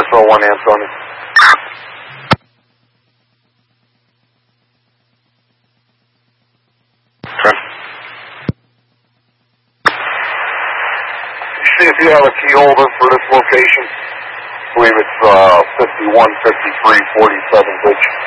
Control 1, Anthony. Okay. See if you have a key holder for this location. I believe it's 5153 47 Bridge.